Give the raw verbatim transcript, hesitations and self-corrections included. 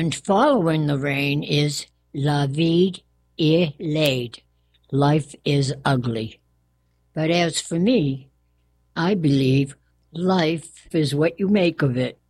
And following the rain is La vie est laid. Life is ugly. But as for me, I believe life is what you make of it.